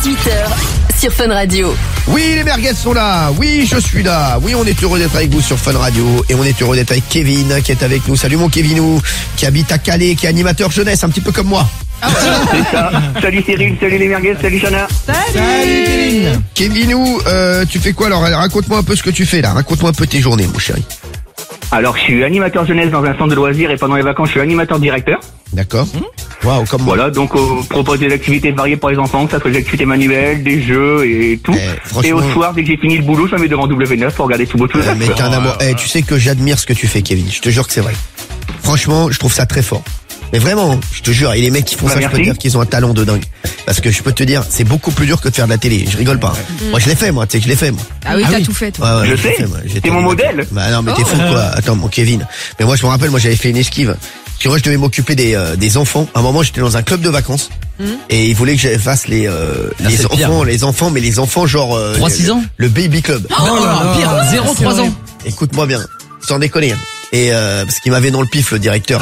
18h sur Fun Radio. Oui, les merguez sont là. Oui, je suis là. Oui, on est heureux d'être avec vous sur Fun Radio. Et on est heureux d'être avec Kevin qui est avec nous. Salut mon Kevinou, qui habite à Calais, qui est animateur jeunesse, un petit peu comme moi. C'est ça. Salut Cyril, salut les merguez, salut Chana. Salut Kevin. Kevinou, tu fais quoi alors? Raconte-moi un peu ce que tu fais là. Raconte-moi un peu tes journées, mon chéri. Alors, je suis animateur jeunesse dans un centre de loisirs et pendant les vacances, je suis animateur directeur. D'accord. Waouh, comme moi. Voilà, donc propose des activités variées pour les enfants, que ça soit des activités manuelles, des jeux et tout. Franchement... Et au soir, dès que j'ai fini le boulot, je me mets devant W9 pour regarder tout beau tout ça. Mais t'es un amour. Tu sais que j'admire ce que tu fais, Kevin. Je te jure que c'est vrai. Franchement, je trouve ça très fort. Mais vraiment, je te jure, et les mecs qui font ça, je peux te dire qu'ils ont un talent de dingue. Parce que je peux te dire, c'est beaucoup plus dur que de faire de la télé. Je rigole pas. Moi, je l'ai fait, moi. Tu sais que je l'ai fait, moi. Ah oui, t'as tout fait, toi. Ouais, je sais. T'es mon modèle. Bah non, mais t'es fou, quoi. Attends, mon Kevin. Mais moi, je me rappelle, moi, j'avais fait une esquive. Parce que moi, je devais m'occuper des enfants. À un moment, j'étais dans un club de vacances. Et ils voulaient que je fasse les enfants, mais les enfants genre 3-6 ans. Le baby club. Pire, 0-3 ans. Écoute-moi bien, sans déconner. Et parce qu'il m'avait dans le pif, le directeur.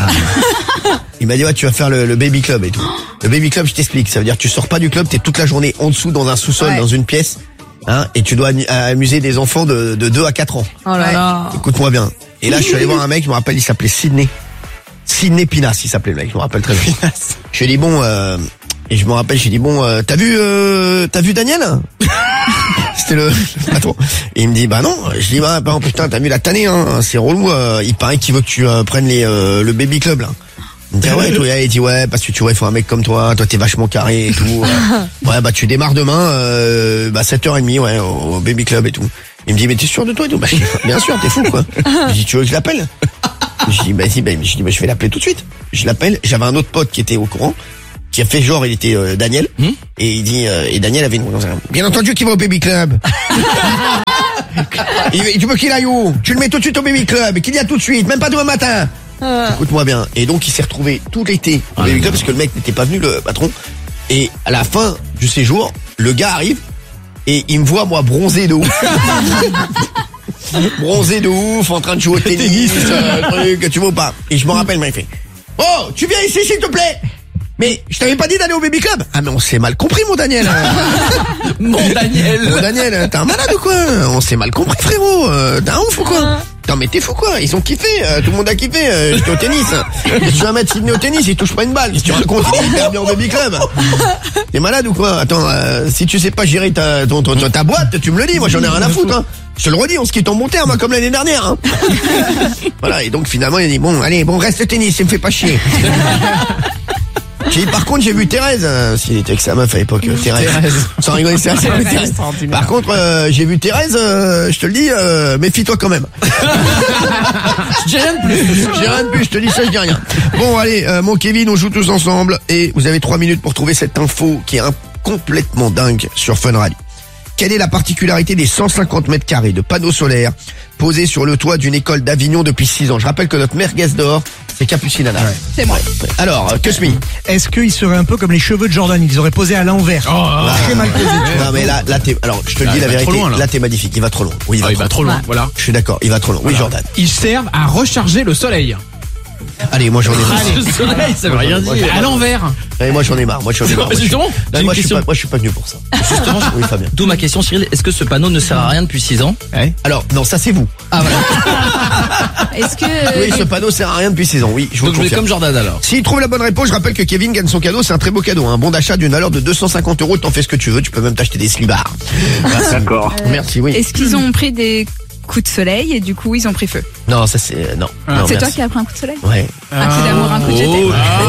Il m'a dit ouais, tu vas faire le baby club et tout. Le baby club, je t'explique, ça veut dire que tu sors pas du club, t'es toute la journée en dessous dans un sous-sol, dans une pièce, hein, et tu dois amuser des enfants de 2 à 4 ans. Oh là là. Écoute-moi bien. Et là, je suis allé voir un mec, je me rappelle, il s'appelait Sidney Pinas, il s'appelait le mec, je me rappelle très bien. Je lui ai dit bon, et je me rappelle, j'ai dit bon, t'as vu Daniel? C'était le patron. Et il me dit bah non. Je dis bah putain, t'as vu la tannée, hein, c'est relou. Il paraît qu'il veut que tu prennes le baby club là. Il me dit ah ouais, toi, il dit ouais, parce que tu vois, il faut un mec comme toi t'es vachement carré et tout. Ouais, bah tu démarres demain 7h30 ouais au baby club et tout. Il me dit mais t'es sûr de toi et tout? Bah bien sûr, t'es fou quoi. Je dis tu veux que je l'appelle? Je dis je vais l'appeler tout de suite. Je l'appelle, j'avais un autre pote qui était au courant, qui a fait genre il était Daniel et il dit et Daniel avait bien entendu qu'il va au baby club. Tu veux qu'il aille où? Tu le mets tout de suite au baby club et qu'il y a tout de suite, même pas demain matin. Écoute-moi bien. Et donc il s'est retrouvé tout l'été au baby club parce que le mec n'était pas venu, le patron. Et à la fin du séjour, le gars arrive et il me voit moi bronzé de ouf. Bronzé de ouf, en train de jouer au tennis, truc, tu vois ou pas? Et je me rappelle, il fait oh, tu viens ici s'il te plaît? Mais je t'avais pas dit d'aller au baby club. Ah mais on s'est mal compris mon Daniel. Mon Daniel, t'es un malade ou quoi? On s'est mal compris frérot. T'es un ouf ou quoi? Non mais t'es fou quoi? Ils ont kiffé, tout le monde a kiffé. J'étais au tennis. Et tu vas mettre Sidney au tennis, il touche pas une balle. Si tu racontes, il est hyper bien au baby club. T'es malade ou quoi? Attends, si tu sais pas gérer ta boîte, tu me le dis. Moi j'en ai rien à foutre. Hein. Je te le redis, on se quitte en bon terme, comme l'année dernière. Hein. Voilà. Et donc finalement il a dit bon, allez, reste au tennis, ça me fait pas chier. Par contre, j'ai vu Thérèse, s'il était avec sa meuf à l'époque, Thérèse. Sans rigoler, c'est Thérèse. Par contre, j'ai vu Thérèse, je te le dis, méfie-toi quand même. J'ai rien de plus. Je te dis ça, je dis rien. Bon, allez, mon Kevin, on joue tous ensemble et vous avez 3 minutes pour trouver cette info qui est complètement dingue sur Fun Radio. Quelle est la particularité des 150 mètres carrés de panneaux solaires posés sur le toit d'une école d'Avignon depuis 6 ans? Je rappelle que notre merguez d'or, c'est Capucine Anna. Ouais. C'est moi. Alors, Cosmi. Est-ce qu'ils seraient un peu comme les cheveux de Jordan? Ils auraient posé à l'envers. Très mal posé. Non mais là alors je te le dis la vérité, là t'es magnifique, il va trop loin. Oui, il va trop loin. Voilà. Je suis d'accord, il va trop loin. Oui, Jordan. Ils servent à recharger le soleil. Allez, moi j'en ai marre. Le soleil, ça veut rien dire. À l'envers. Allez, moi j'en ai marre. Justement, moi je suis pas venu pour ça. Justement, oui, Fabien. D'où ma question, Cyril, est-ce que ce panneau ne sert à rien depuis 6 ans? Alors, non, ça c'est vous. Ah voilà. Est-ce que Oui, ce panneau sert à rien depuis 6 ans. Oui, je vous Donc je vais confirme. comme Jordan alors. S'il trouve la bonne réponse, je rappelle que Kevin gagne son cadeau, c'est un très beau cadeau, un bon d'achat d'une valeur de 250 €, t'en fais ce que tu veux, tu peux même t'acheter des slibards. D'accord. Merci, oui. Est-ce qu'ils ont pris des coups de soleil et du coup ils ont pris feu? Non, ça c'est non. Non, C'est merci. toi qui as pris un coup de soleil? Ouais. Un coup d'amour, un coup de jeté.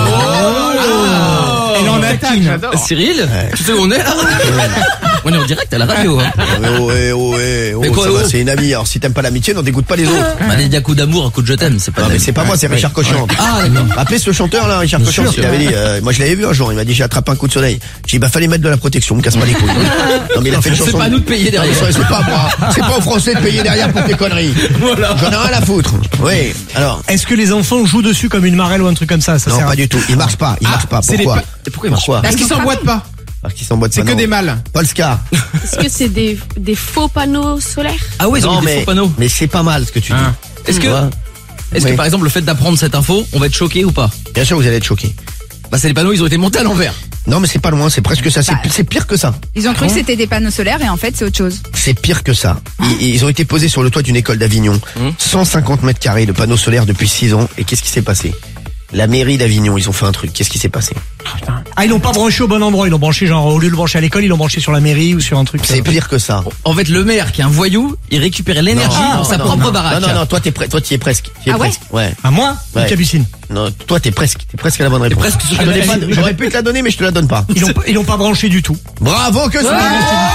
Elle en attaque, j'adore. Cyril, tu sais où on est là? On est en direct à la radio. Hein. Mais quoi, ça va, c'est une amie. Alors si t'aimes pas l'amitié, n'en dégoûte pas les autres. Il y a coup d'amour, un coup de je t'aime, c'est pas. Non mais c'est pas moi, c'est Richard Cochant. Ah d'accord. Appelez ce chanteur là, Richard Cochant, il avait dit, moi je l'avais vu un jour, il m'a dit j'ai attrapé un coup de soleil. J'ai dit bah fallait mettre de la protection, me casse pas les couilles. Non mais il a fait une chanson. C'est pas à nous de payer derrière. C'est pas moi, c'est pas aux Français de payer derrière pour tes conneries. Voilà. J'en ai rien à foutre. Oui. Alors. Est-ce que les enfants jouent dessus comme une marelle ou un truc comme ça? Non, pas du tout. Il marche pas. Pourquoi? Pourquoi il marche pas? Parce qu'ils s'emboîtent pas. Parce qu'ils s'emboîtent pas. C'est que des mâles. Polska. Est-ce que c'est des faux panneaux solaires? Ah ouais, ils ont Non mis des faux panneaux. mais c'est pas mal ce que tu dis. Est-ce que par exemple le fait d'apprendre cette info, on va être choqué ou pas? Bien sûr, vous allez être choqués. Bah c'est les panneaux, ils ont été montés à l'envers. Non, mais c'est pas loin, c'est presque ça. C'est pire que ça. Ils ont cru que c'était des panneaux solaires et en fait c'est autre chose. C'est pire que ça. Ils ont été posés sur le toit d'une école d'Avignon. 150 mètres carrés de panneaux solaires depuis 6 ans. Et qu'est-ce qui s'est passé? La mairie d'Avignon, ils ont fait un truc. Qu'est-ce qui s'est passé? Ah, ils l'ont pas branché au bon endroit. Ils l'ont branché genre au lieu de le brancher à l'école, ils l'ont branché sur la mairie ou sur un truc. C'est pire que ça. En fait, le maire qui est un voyou, il récupérait l'énergie dans sa propre baraque. Non, toi t'y es presque. Ah ouais? Ouais. À moi? Ouais. Ou Capucine? Non, toi t'es presque à la bonne réponse. presque sur J'aurais pu te la donner, mais je te la donne pas. Ils l'ont pas branché du tout. Bravo que ça.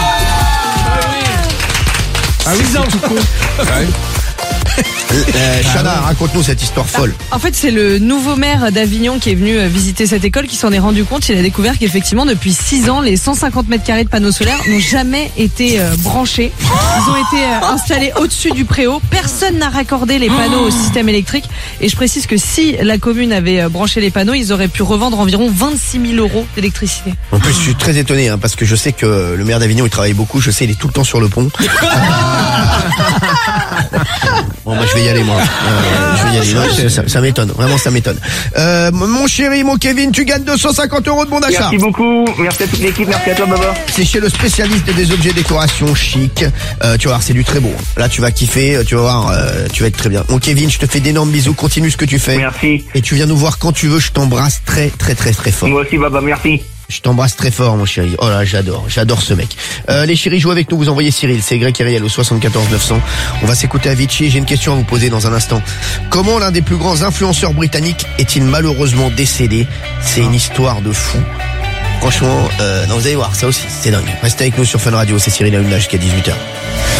Ah oui, non, tout con. Chana, raconte-nous cette histoire folle. En fait, c'est le nouveau maire d'Avignon qui est venu visiter cette école qui s'en est rendu compte. Il a découvert qu'effectivement, depuis 6 ans, les 150 mètres carrés de panneaux solaires n'ont jamais été branchés. Ils ont été installés au-dessus du préau. Personne n'a raccordé les panneaux au système électrique. Et je précise que si la commune avait branché les panneaux, ils auraient pu revendre environ 26 000 € d'électricité. En plus, je suis très étonné, parce que je sais que le maire d'Avignon, il travaille beaucoup. Je sais, il est tout le temps sur le pont. Bon, moi, je vais y aller, moi. Je vais y aller. Non, ça m'étonne. Vraiment, ça m'étonne. Mon chéri, mon Kevin, tu gagnes 250 € de bon d'achat. Merci beaucoup. Merci à toute l'équipe. Merci à toi, Baba. C'est chez le spécialiste des objets décoration chic. Tu vas voir, c'est du très beau. Là, tu vas kiffer. Tu vas voir, tu vas être très bien. Mon Kevin, je te fais d'énormes bisous. Continue ce que tu fais. Merci. Et tu viens nous voir quand tu veux. Je t'embrasse très, très, très, très fort. Moi aussi, Baba. Merci. Je t'embrasse très fort, mon chéri. Oh là, j'adore ce mec. Les chéris, jouez avec nous, vous envoyez Cyril, c'est Greg Kyriel au 74 900. On va s'écouter Avicii. J'ai une question à vous poser dans un instant. Comment l'un des plus grands influenceurs britanniques est-il malheureusement décédé? C'est une histoire de fou. Franchement, non, vous allez voir, ça aussi, c'est dingue. Restez avec nous sur Fun Radio, c'est Cyril Hanouna jusqu'à 18h.